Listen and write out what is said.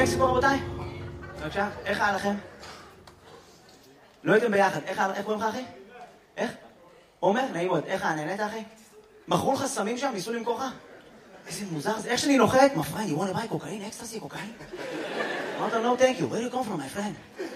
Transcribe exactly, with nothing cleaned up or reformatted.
במקסיקו, רבותיי? בבקשה, איך היה לכם? לא הייתם ביחד, איך קוראים לך, אחי? איך? עומר? נעים מאוד. איך היה, נהנית, אחי? מכרו לך סמים שם? ניסו למכור לך? איזה מוזר זה. איך שאני נוחת? My friend, you want to buy cocaine? Ecstasy, cocaine? אמרת, no, thank you. Where do you come from, my friend?